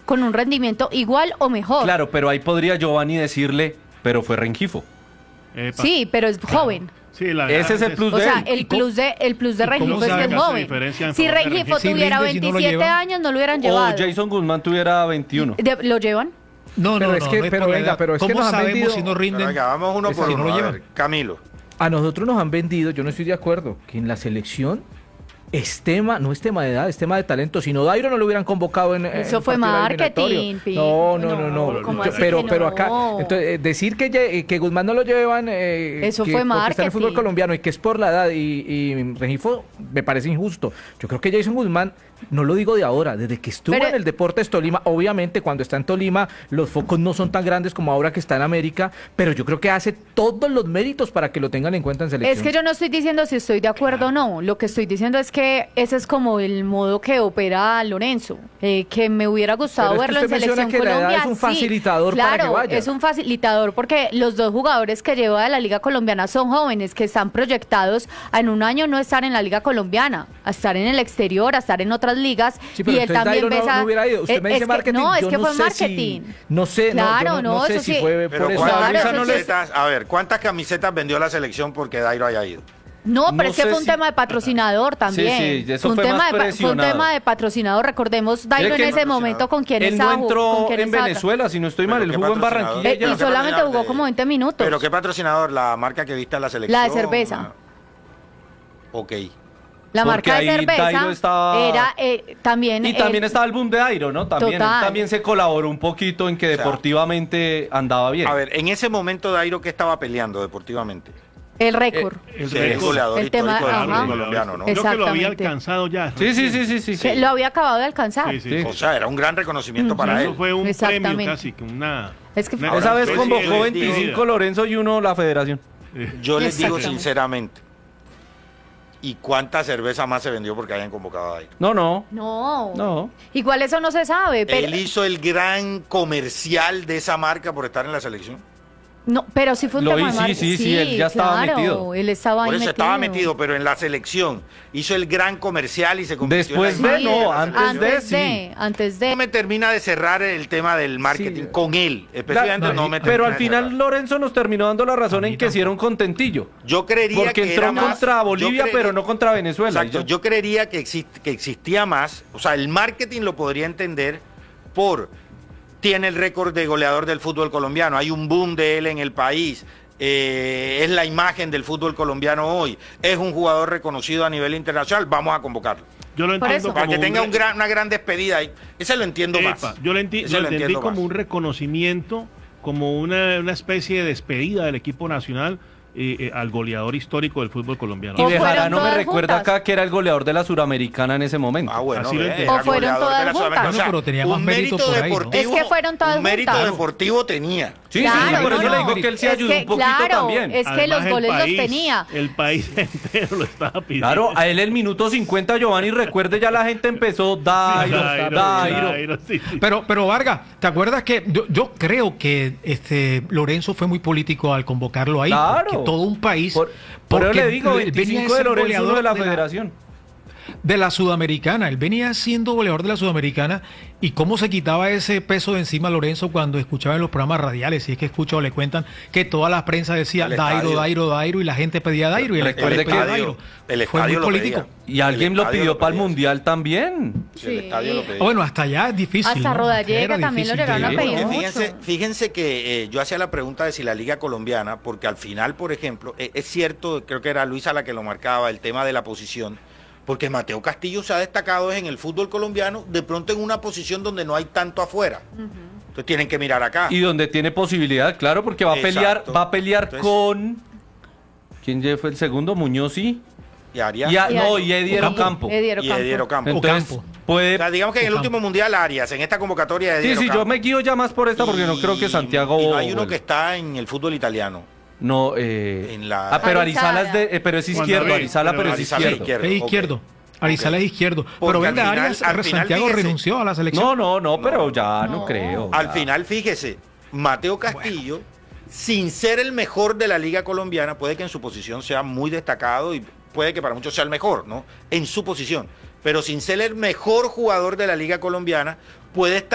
con un rendimiento igual o mejor. Claro, pero ahí podría Giovanni decirle, pero fue Rengifo. Epa. Sí, pero es joven. Sí, Ese es el plus O de sea, él. el plus de Rengifo cómo es que sabe es que hace joven. diferencia en Si favor de Rengifo Rengifo? tuviera rinde, si no lo 27 llevan. años, no lo hubieran O llevado. Jason Guzmán tuviera 21. ¿Lo llevan? No, Pero no, es no, que- no es pero por la venga, edad. pero es que ¿Cómo nos han sabemos vendido- si no Pero rinden? venga, vamos uno por si no uno. lo A llevan? ver, Camilo. A nosotros nos han vendido, yo no estoy de acuerdo, que en la selección no es tema de edad, es tema de talento. Si no, Dairo no lo hubieran convocado en Eso en fue partido marketing, eliminatorio. No. ¿cómo Yo- así pero, que pero no? acá, entonces, decir que Guzmán no lo llevan, Eso que fue porque está en el fútbol marketing. colombiano y que es por la edad y Rengifo me parece injusto. Yo creo que Jason Guzmán, no lo digo de ahora, desde que estuvo Pero- en el Deportes Tolima, obviamente cuando está en Tolima los focos no son tan grandes como ahora que está en América, pero yo creo que hace todos los méritos para que lo tengan en cuenta en selección. Es que yo no estoy diciendo si estoy de acuerdo o no. Lo que estoy diciendo es que ese es como el modo que opera Lorenzo. Que me hubiera gustado Pero es que verlo en usted menciona Selección que la edad Colombia. es un sí. facilitador para que Claro, vaya. es un facilitador porque los dos jugadores que lleva de la Liga Colombiana son jóvenes que están proyectados a en un año no estar en la Liga Colombiana, a estar en el exterior, a estar en otras ligas. Sí, pero y él entonces también Dairo ves no hubiera ido. Usted me dice es que- marketing. No, es yo que no fue sé marketing. no sé, Claro, yo no sé eso si sí. fue Pero por eso. Claro, ¿cuántas eso sí. camisetas, a ver, ¿cuántas camisetas vendió la selección porque Dairo haya ido? No, pero No es que sé fue un si- tema de patrocinador también. Sí, eso Fue un fue tema más fue un presionado. tema de patrocinador. Recordemos Dairo Es en que ese no- momento con quién Él estaba no entró con quién en estaba- Venezuela, si no estoy Pero mal, él qué jugó en patrocinador. Barranquilla. Y Pero qué solamente patrocinador jugó de- como 20 minutos. ¿Pero qué patrocinador? ¿La marca que viste en la selección? La de cerveza. Ok. La Porque marca de ahí cerveza Dairo estaba- era también... Y también estaba el boom de Dairo, ¿no? También, Total. él también se colaboró un poquito en que sea, deportivamente andaba bien. A ver, en ese momento Dairo, ¿qué estaba peleando deportivamente? el récord. El Sí, es récord. goleador El tema- histórico del ajá. fútbol colombiano, ¿no? Creo que lo había Exactamente. alcanzado ya. Sí. Que lo había acabado de alcanzar. Sí, sí. O sea, era un gran reconocimiento para Eso él. fue un premio Exactamente. casi, que una... Es que- una Ahora, Esa vez yo convocó les digo- 25 Lorenzo y uno la federación. Yo les digo Exactamente. sinceramente, ¿y cuánta cerveza más se vendió porque hayan convocado a Dairo? No. Igual eso no se sabe, pero... Él hizo el gran comercial de esa marca por estar en la selección. No, pero sí fue un Lo tema vi, de sí, él ya estaba claro, metido. Él estaba Por ahí eso estaba metido, pero en la selección hizo el gran comercial y se convirtió Después en la de, imagen no, la antes selección. de, sí. antes No de. me termina de cerrar el tema del marketing Sí. con él, especialmente no me Pero termina al de final cerrar. Lorenzo nos terminó dando la razón A mí en que sí era un contentillo. Yo creería Porque que entró era más, contra Bolivia, yo pero no contra Venezuela. Exacto, yo creería que existía más, o sea, el marketing lo podría entender por tiene el récord de goleador del fútbol colombiano, hay un boom de él en el país, es la imagen del fútbol colombiano hoy, es un jugador reconocido a nivel internacional, vamos a convocarlo. Yo lo Por entiendo eso. Para que como tenga re- una gran despedida ahí. Ese lo entiendo Epa, más. yo lo Ese entendí entiendo como más. un reconocimiento, como una especie de despedida del equipo nacional al goleador histórico del fútbol colombiano. Y O fueron Bejarano me todas recuerda juntas. acá que era el goleador de la Suramericana en ese momento. Ah, bueno, Así lo ve, entiendo. era O fueron goleador todas de la juntas. Sudamericana. Bueno, pero tenía más un mérito por ahí, ¿no? deportivo, Es que fueron todas un mérito juntas. deportivo tenía. Sí, Claro, por eso no, le no. digo que él se Es ayudó que, un poquito claro, también. es que Además, los goles los país, tenía. El país entero lo estaba pidiendo. Claro, a él el minuto 50, Giovanni, recuerde, ya la gente empezó, Dairo. Sí, sí. Pero Vargas, ¿te acuerdas que yo creo que Lorenzo fue muy político al convocarlo ahí? Claro. Porque todo un país... Por eso porque le digo, él venía 25 de ser Lorenzo, goleador uno de la federación. de la Sudamericana. Él venía siendo goleador de la Sudamericana. ¿Y cómo se quitaba ese peso de encima Lorenzo cuando escuchaba en los programas radiales? Si es que escucha o le cuentan que toda la prensa decía El Dairo, estadio. Dairo, Dairo, y la gente pedía Dairo y el Recuerde estadio pedía que Dairo. el Fue muy estadio lo político. pedía. Y alguien El lo estadio pidió lo para el pedía. Mundial también. Sí, el estadio lo pedía. Bueno, hasta allá es difícil. Hasta ¿no? Rodallega Era también lo difícil llegaron a de- pedir. Porque mucho. fíjense que yo hacía la pregunta de si la Liga Colombiana, porque al final, por ejemplo, es cierto, creo que era Luisa la que lo marcaba, el tema de la posición, porque Mateo Castillo se ha destacado en el fútbol colombiano, de pronto en una posición donde no hay tanto afuera. Entonces tienen que mirar acá. Y donde tiene posibilidad, claro, porque va a pelear, Exacto. va a pelear Entonces- con ¿quién ya fue el segundo? Muñoz, sí. Y Arias. Y Ediero Campo. Ediero Y Campo. Ediero Campo. Entonces, Ocampo. O puede. sea, digamos que en el último mundial Arias, en esta convocatoria de Sí, Ediero sí, yo Campo. me guío ya más por esta porque no Y- creo que Santiago. Y no hay uno vuelva. que está en el fútbol italiano. No, en la- Ah, pero Arizala Arizala. es pero es Cuando izquierdo, ve, Arizala, pero es Arizala es izquierdo. izquierdo. Es izquierdo. Ok. Arizala es izquierdo. Porque Pero al venga, final- Arias, al final, Santiago fíjese. renunció a la selección. No, pero ya no No. creo. Al ya. final, fíjese, Mateo Castillo, sin ser el mejor de la Liga Colombiana, puede que en su posición sea muy destacado y puede que para muchos sea el mejor, ¿no? En su posición. Pero sin ser el mejor jugador de la Liga Colombiana, puede estar